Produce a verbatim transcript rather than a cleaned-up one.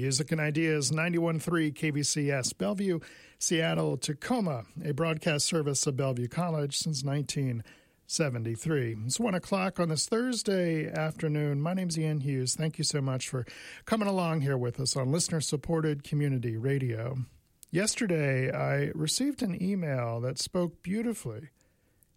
Music and Ideas, ninety-one point three K V C S, Bellevue, Seattle, Tacoma, a broadcast service of Bellevue College since nineteen seventy-three. It's one o'clock on this Thursday afternoon. My name's Ian Hughes. Thank you so much for coming along here with us on listener-supported community radio. Yesterday, I received an email that spoke beautifully